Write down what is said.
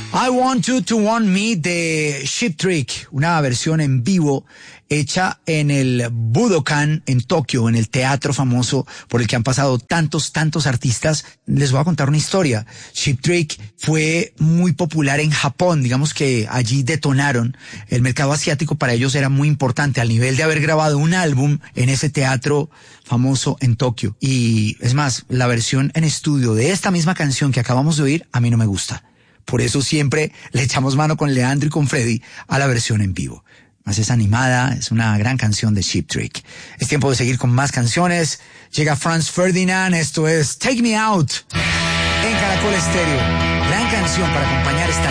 I Want You to Want Me de Cheap Trick, una versión en vivo hecha en el Budokan en Tokio, en el teatro famoso por el que han pasado tantos artistas. Les voy a contar una historia. Cheap Trick fue muy popular en Japón, digamos que allí detonaron. El mercado asiático para ellos era muy importante al nivel de haber grabado un álbum en ese teatro famoso en Tokio. Y es más, la versión en estudio de esta misma canción que acabamos de oír a mí no me gusta. Por eso siempre le echamos mano con Leandro y con Freddy a la versión en vivo. Más es animada, es una gran canción de Cheap Trick. Es tiempo de seguir con más canciones. Llega Franz Ferdinand, esto es Take Me Out en Caracol Estéreo. Gran canción para acompañar esta